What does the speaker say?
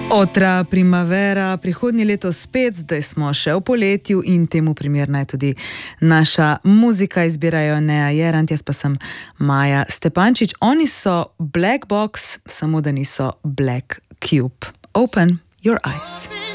Otra primavera, prihodnje leto spet, zdaj smo še v poletju in temu primerna je tudi naša muzika, izbirajo Nea Jerant, jaz pa sem Maja Stepančič. Oni so Black Box, samo da niso Black Cube. Open your eyes.